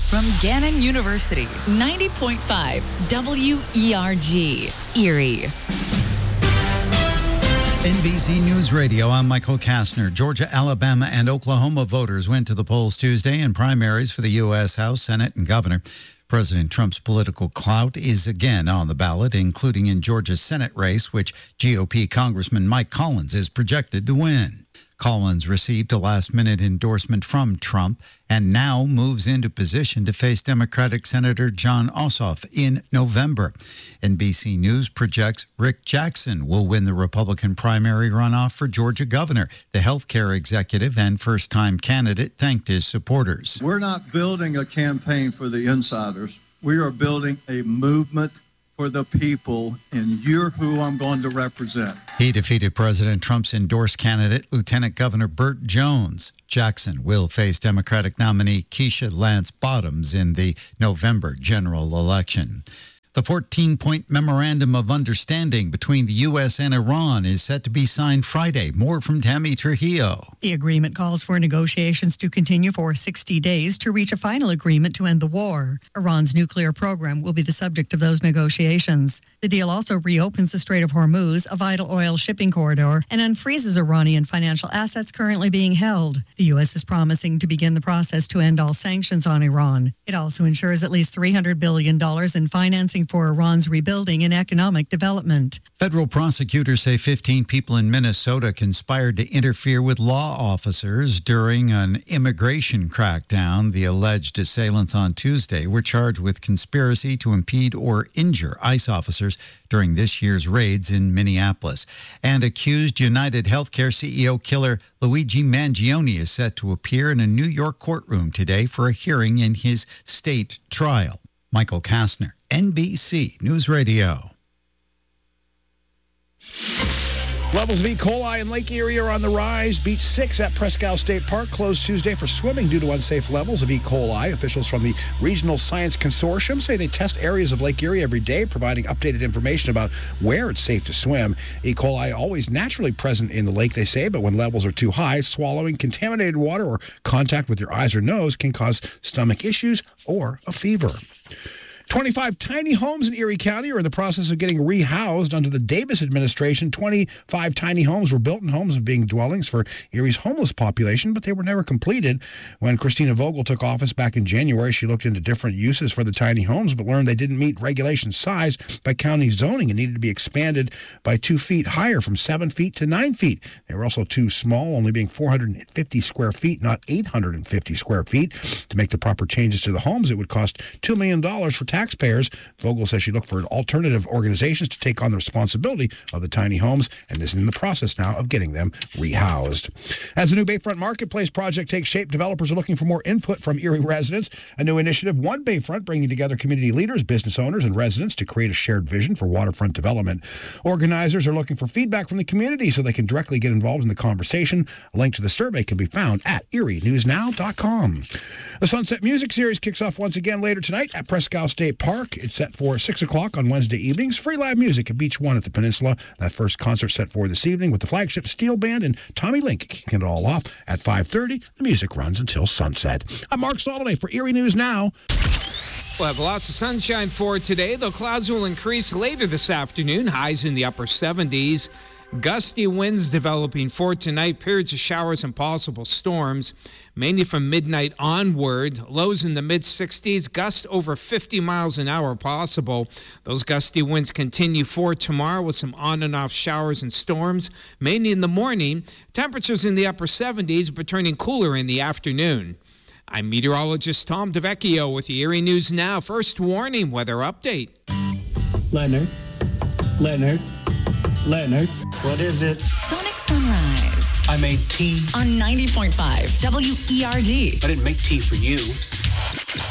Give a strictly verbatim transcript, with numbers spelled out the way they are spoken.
from Gannon University, ninety point five W E R G, Erie. N B C News Radio, I'm Michael Kastner. Georgia, Alabama, and Oklahoma voters went to the polls Tuesday in primaries for the U S House, Senate, and governor. President Trump's political clout is again on the ballot, including in Georgia's Senate race, which G O P Congressman Mike Collins is projected to win. Collins received a last-minute endorsement from Trump and now moves into position to face Democratic Senator Jon Ossoff in November. N B C News projects Rick Jackson will win the Republican primary runoff for Georgia governor. The healthcare executive and first-time candidate thanked his supporters. We're not building a campaign for the insiders. We are building a movement for the people, and you're who I'm going to represent. He defeated President Trump's endorsed candidate, Lieutenant Governor Burt Jones. Jackson will face Democratic nominee Keisha Lance Bottoms in the November general election. The fourteen-point Memorandum of Understanding between the U S and Iran is set to be signed Friday. More from Tammy Trujillo. The agreement calls for negotiations to continue for sixty days to reach a final agreement to end the war. Iran's nuclear program will be the subject of those negotiations. The deal also reopens the Strait of Hormuz, a vital oil shipping corridor, and unfreezes Iranian financial assets currently being held. The U S is promising to begin the process to end all sanctions on Iran. It also ensures at least three hundred billion dollars in financing for Iran's rebuilding and economic development. Federal prosecutors say fifteen people in Minnesota conspired to interfere with law officers during an immigration crackdown. The alleged assailants on Tuesday were charged with conspiracy to impede or injure ICE officers during this year's raids in Minneapolis. And accused United Healthcare C E O killer Luigi Mangione is set to appear in a New York courtroom today for a hearing in his state trial. Michael Kastner, N B C News Radio. Levels of E. coli in Lake Erie are on the rise. Beach six at Presque Isle State Park closed Tuesday for swimming due to unsafe levels of E. coli. Officials from the Regional Science Consortium say they test areas of Lake Erie every day, providing updated information about where it's safe to swim. E. coli always naturally present in the lake, they say, but when levels are too high, swallowing contaminated water or contact with your eyes or nose can cause stomach issues or a fever. twenty-five tiny homes in Erie County are in the process of getting rehoused under the Davis administration. twenty-five tiny homes were built, and homes of being dwellings for Erie's homeless population, but they were never completed. When Christina Vogel took office back in January, she looked into different uses for the tiny homes, but learned they didn't meet regulation size by county zoning and needed to be expanded by two feet higher, from seven feet to nine feet. They were also too small, only being four hundred fifty square feet, not eight hundred fifty square feet. To make the proper changes to the homes, it would cost two million dollars for tax taxpayers. Vogel says she looked for alternative organizations to take on the responsibility of the tiny homes and is in the process now of getting them rehoused. As the new Bayfront Marketplace project takes shape, developers are looking for more input from Erie residents. A new initiative, One Bayfront, bringing together community leaders, business owners, and residents to create a shared vision for waterfront development. Organizers are looking for feedback from the community so they can directly get involved in the conversation. A link to the survey can be found at erie news now dot com. The Sunset Music Series kicks off once again later tonight at Presque Isle State Park. It's set for six o'clock on Wednesday evenings. Free live music at Beach One at the Peninsula. That first concert set for this evening with the flagship Steel Band and Tommy Link kicking it all off at five thirty. The music runs until sunset. I'm Mark Soliday for Erie News Now. We'll have lots of sunshine for today, though clouds will increase later this afternoon. Highs in the upper seventies. Gusty winds developing for tonight. Periods of showers and possible storms, mainly from midnight onward. Lows in the mid-sixties. Gusts over fifty miles an hour possible. Those gusty winds continue for tomorrow with some on and off showers and storms, mainly in the morning. Temperatures in the upper seventies, but turning cooler in the afternoon. I'm meteorologist Tom DeVecchio with the Erie News Now. First warning weather update. Leonard. Leonard. Leonard. What is it? Sonic Sunrise. I made tea. On ninety point five W E R G. I didn't make tea for you.